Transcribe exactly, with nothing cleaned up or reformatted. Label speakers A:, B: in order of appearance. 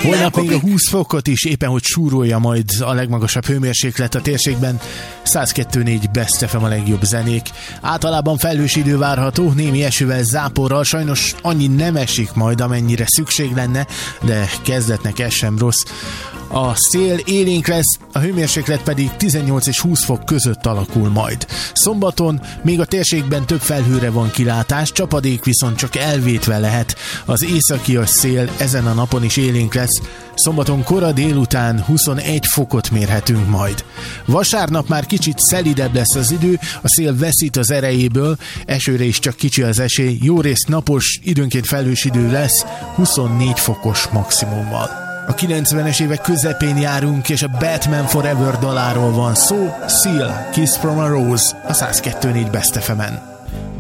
A: Holnap még a húsz fokot is éppen, hogy súrolja majd a legmagasabb hőmérséklet a térségben. száz kettő négy Best ef em a legjobb zenék. Általában felhős idő várható, némi esővel, záporral, sajnos annyi nem esik majd, amennyire szükség lenne, de kezdetnek ez sem rossz. A szél élénk lesz, a hőmérséklet pedig tizennyolc és húsz fok között alakul majd. Szombaton még a térségben több felhőre van kilátás, csapadék viszont csak elvétve lehet. Az északias szél ezen a napon is élénk lesz. Szombaton kora délután huszonegy fokot mérhetünk majd. Vasárnap már kicsit szelidebb lesz az idő, a szél veszít az erejéből, esőre is csak kicsi az esély, jó részt napos, időnként felhős idő lesz, huszonnégy fokos maximummal. A kilencvenes évek közepén járunk, és a Batman Forever daláról van szó. Seal, Kiss from a Rose, a száz kettő négy Best ef emen.